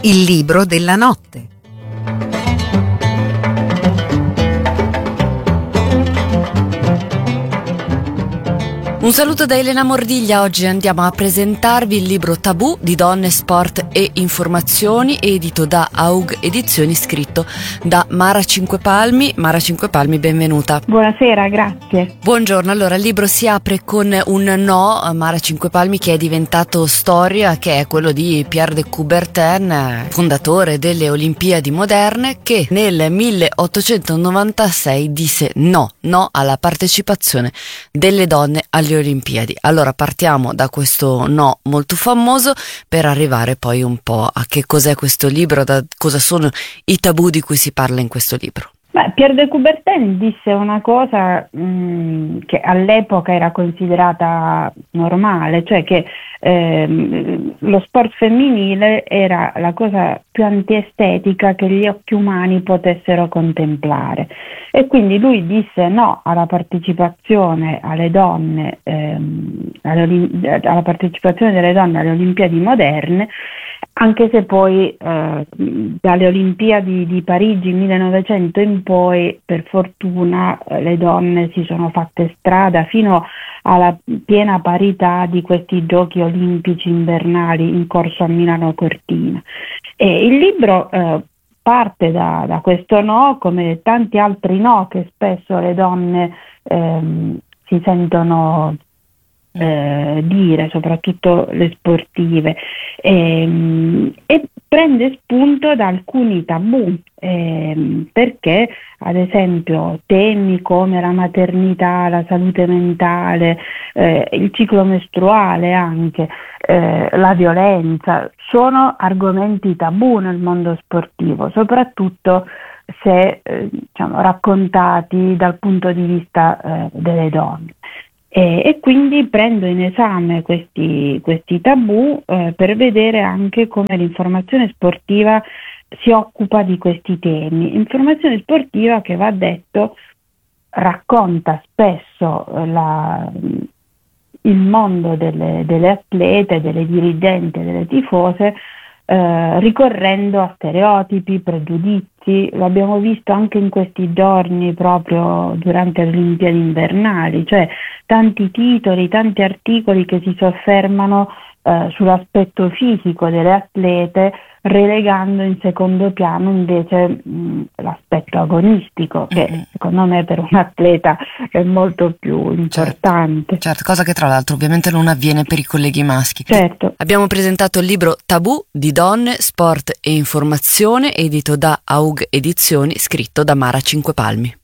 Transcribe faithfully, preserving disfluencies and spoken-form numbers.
Il libro della notte. Un saluto da Elena Mordiglia. Oggi andiamo a presentarvi il libro Tabù di donne, sport e informazioni, edito da Aug Edizioni, scritto da Mara Cinquepalmi. Mara Cinquepalmi, benvenuta. Buonasera, grazie. Buongiorno. Allora, il libro si apre con un no a Mara Cinquepalmi che è diventato storia, che è quello di Pierre de Coubertin, fondatore delle Olimpiadi moderne, che nel milleottocentonovantasei disse no, no alla partecipazione delle donne alle Olimpiadi. Allora partiamo da questo no molto famoso per arrivare poi un po' a che cos'è questo libro, da cosa sono i tabù di cui si parla in questo libro. Beh, Pierre de Coubertin disse una cosa mh, che all'epoca era considerata normale, cioè che ehm, lo sport femminile era la cosa più antiestetica che gli occhi umani potessero contemplare, e quindi lui disse no alla partecipazione alle donne ehm, alle, alla partecipazione delle donne alle Olimpiadi moderne, anche se poi eh, dalle Olimpiadi di Parigi millenovecento in poi, per fortuna, le donne si sono fatte strada fino alla piena parità di questi giochi olimpici invernali in corso a Milano Cortina. E il libro eh, parte da, da questo no, come tanti altri no che spesso le donne ehm, si sentono Eh, dire, soprattutto le sportive, e, e prende spunto da alcuni tabù, eh, perché ad esempio temi come la maternità, la salute mentale, eh, il ciclo mestruale, anche eh, la violenza, sono argomenti tabù nel mondo sportivo, soprattutto se eh, diciamo, raccontati dal punto di vista eh, delle donne. E, e quindi prendo in esame questi, questi tabù eh, per vedere anche come l'informazione sportiva si occupa di questi temi. Informazione sportiva che, va detto, racconta spesso la, il mondo delle, delle atlete, delle dirigenti, delle tifose, Eh, ricorrendo a stereotipi, pregiudizi. Lo abbiamo visto anche in questi giorni proprio durante le Olimpiadi invernali, cioè tanti titoli, tanti articoli che si soffermano eh, sull'aspetto fisico delle atlete, relegando in secondo piano invece mh, l'aspetto agonistico, che mm-hmm. secondo me per un atleta è molto più importante. Certo, certo, cosa che tra l'altro ovviamente non avviene per i colleghi maschi. Certo. Abbiamo presentato il libro Tabù di donne, sport e informazione, edito da Aug Edizioni, scritto da Mara Cinquepalmi.